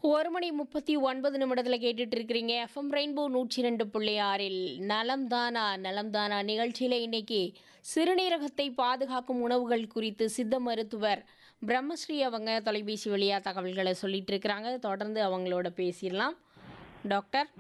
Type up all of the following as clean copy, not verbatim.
1:39 கேட்டுட்டு இருக்கிறீங்க. FM rainbow 102.6இல் நலம் தானா நலம் தானா நிகழ்ச்சியில் இன்னைக்கு சிறுநீரகத்தை பாதுகாக்கும் உணவுகள் குறித்து சித்த மருத்துவர் பிரம்மஸ்ரீ அவங்க தொலைபேசி வழியாக தகவல்களை சொல்லிட்டு இருக்கிறாங்க. தொடர்ந்து அவங்களோட பேசிடலாம். டாக்டர்,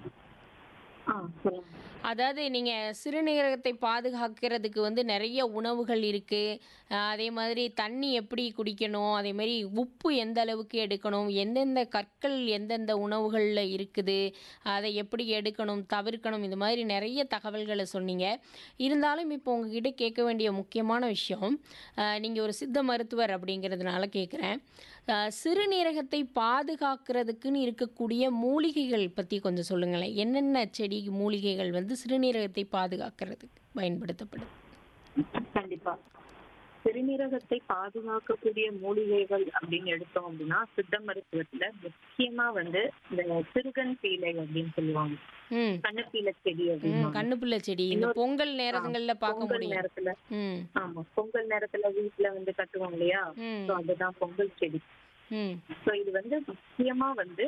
சொல்லுங்க. அதாவது நீங்கள் சிறுநீரகத்தை பாதுகாக்கிறதுக்கு வந்து நிறைய உணவுகள் இருக்குது. அதே மாதிரி தண்ணி எப்படி குடிக்கணும், அதே மாதிரி உப்பு எந்த அளவுக்கு எடுக்கணும், எந்தெந்த கற்கள் எந்தெந்த உணவுகளில் இருக்குது, அதை எப்படி எடுக்கணும் தவிர்க்கணும், இது மாதிரி நிறைய தகவல்களை சொன்னீங்க. இருந்தாலும் இப்போ உங்ககிட்ட கேட்க வேண்டிய முக்கியமான விஷயம், நீங்கள் ஒரு சித்த மருத்துவர் அப்படிங்கிறதுனால கேட்குறேன். சிறுநீரகத்தை பாதுகாக்கிறதுக்குன்னு இருக்கக்கூடிய மூலிகைகள் பற்றி கொஞ்சம் சொல்லுங்களேன். என்னென்ன செடி மூலிகைகள் வந்து சிறுநீரகத்தை பாதுகாக்கிறதுக்கு பயன்படுத்தப்படுது? கண்டிப்பா. சிறுநீரகத்தை பாதுகாக்கக்கூடிய மூலிகைகள் அப்படின்னு எடுத்தோம் அப்படின்னா, சித்த மருத்துவத்துல முக்கியமா இந்த சிறுகன் பீலை அப்படின்னு சொல்லுவாங்க. ம் கண்ணுப்பீலை செடி ம் அப்படின்னு. கண்ணுப்புள்ள செடி இந்த பொங்கல் நேரங்களில் பார்க்க பொங்கல் முடியும். நேரத்துல ம் ஆமா, பொங்கல் நேரத்துல வீட்டுல கட்டுவோம் இல்லையா? ம் So அதுதான் பொங்கல் செடி. ம் சோ இது முக்கியமா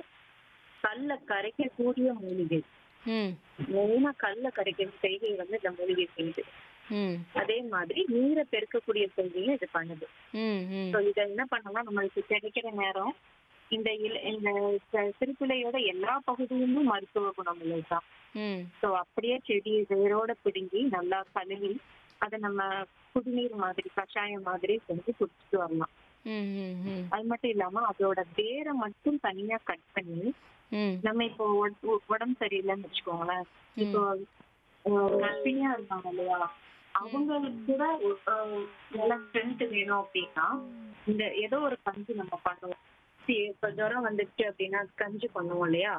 கல்ல கரைக்கக்கூடிய மூலிகை. ம் மெயினா கல்ல கரைக்கிற செய்கை இந்த மூலிகை செய்யுது. ம் அதே மாதிரி நீரை பெருக்கக்கூடிய செய்கையும் இது பண்ணுது. ம் ம் ஸோ இதை என்ன பண்ணலாம், நம்மளுக்கு கிடைக்கிற நேரம் இந்த சிறுபிள்ளையோட எல்லா பகுதியுமே மருத்துவ குணம் உள்ளதுதான். ம் ஸோ அப்படியே செடியை வேரோட பிடுங்கி நல்லா கழுவி அதை நம்ம குடிநீர் மாதிரி கஷாயம் மாதிரி செஞ்சு குடிச்சிட்டு வரலாம். ம் ம் ம் அது மட்டும் இல்லாம அதோட வேரை மட்டும் தனியா கட் பண்ணி ம் நம்ம இப்போ உடம்பு சரியில்லைன்னு வச்சுக்கோங்களேன். இப்போ கர்ப்பிணியா இருக்காங்க இல்லையா, அவங்களுக்கு கூட நல்லா ஸ்ட்ரென்த் வேணும் அப்படின்னா ஏதோ ஒரு கஞ்சி நம்ம பண்ணுவோம். இப்ப ஜுரம் வந்துச்சு அப்படின்னா கஞ்சி பண்ணுவோம் இல்லையா,